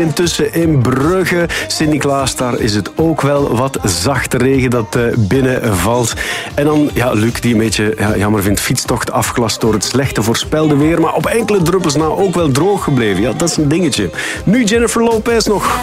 intussen in Brugge. Sint-Niklaas, daar is het ook wel wat zachte regen dat binnenvalt. En dan, Luc, die een beetje jammer vindt, fietstocht afgelast door het slechte voorspelde weer. Maar op enkele druppels na ook wel droog gebleven. Ja, dat is een dingetje. Nu Jennifer Lopez nog.